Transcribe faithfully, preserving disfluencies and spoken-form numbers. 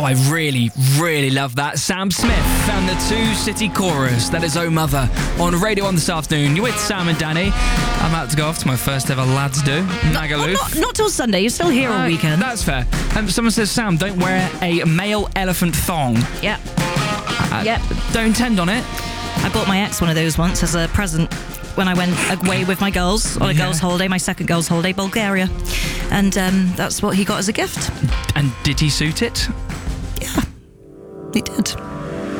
Oh, I really, really love that. Sam Smith and the Two City Chorus. That is Oh Mother on Radio one this afternoon. You're with Sam and Danny. I'm about to go off to my first ever Lads Do, Magaluf. Not, not till Sunday. You're still here all Uh, weekend. That's fair. Um, someone says, Sam, don't wear a male elephant thong. Yeah. Uh, Yep. Don't intend on it. I bought my ex one of those once as a present when I went away with my girls on a Yeah. girls' holiday, my second girls' holiday, Bulgaria. And um, that's what he got as a gift. And did he suit it? Yeah, he did.